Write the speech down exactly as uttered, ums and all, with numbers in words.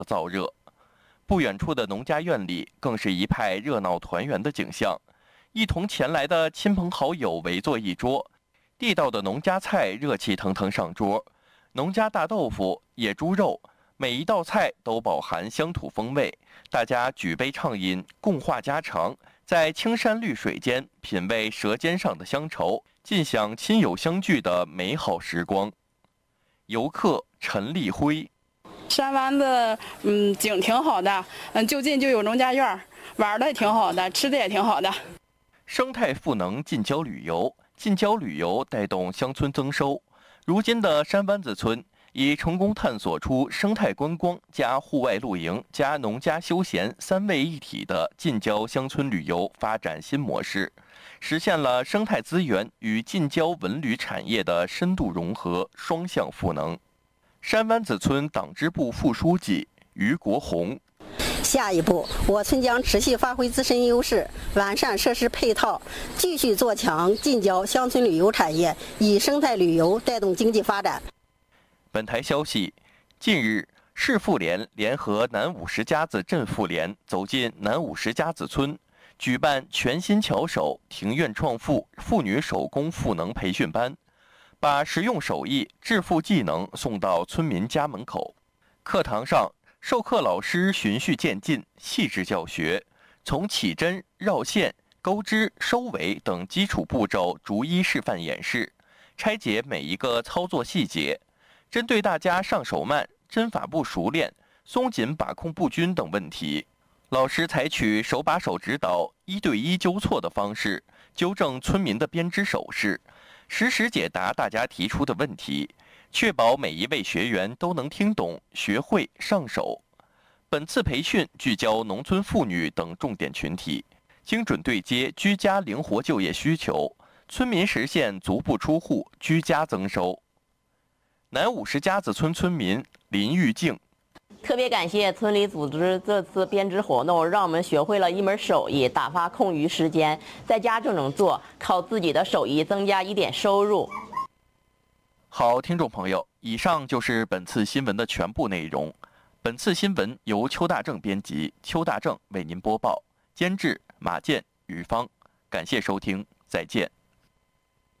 燥热。不远处的农家院里更是一派热闹团圆的景象，一同前来的亲朋好友围坐一桌，地道的农家菜热气腾腾上桌，农家大豆腐、野猪肉，每一道菜都饱含乡土风味，大家举杯畅饮，共话家常，在青山绿水间品味舌尖上的乡愁，尽享亲友相聚的美好时光。游客陈立辉。 山湾子，嗯，景挺好的，嗯，就近就有农家院，玩的也挺好的，吃的也挺好的。 生态赋能近郊旅游，近郊旅游带动乡村增收。如今的山湾子村已成功探索出生态观光加户外露营加农家休闲三位一体的近郊乡村旅游发展新模式，实现了生态资源与近郊文旅产业的深度融合，双向赋能。山湾子村党支部副书记于国红。 下一步，我村将持续发挥自身优势，完善设施配套，继续做强近郊乡村旅游产业，以生态旅游带动经济发展。 本台消息，近日，市妇联联合南五十家子镇妇联走进南五十家子村，举办全新巧手庭院创富妇女手工赋能培训班，把实用手艺、致富技能送到村民家门口。课堂上，授课老师循序渐进，细致教学，从起针、绕线、钩织、收尾等基础步骤逐一示范演示，拆解每一个操作细节。针对大家上手慢、针法不熟练、松紧把控不均等问题，老师采取手把手指导、一对一纠错的方式，纠正村民的编织手势，实时解答大家提出的问题，确保每一位学员都能听懂、学会、上手。本次培训聚焦农村妇女等重点群体，精准对接居家灵活就业需求，村民实现足不出户、居家增收。南五十家子村村民林玉静。 特别感谢村里组织这次编织活动，让我们学会了一门手艺，打发空余时间，在家就能做，靠自己的手艺增加一点收入。 好，听众朋友，以上就是本次新闻的全部内容。本次新闻由邱大正编辑，邱大正为您播报，监制马健、于芳。感谢收听，再见。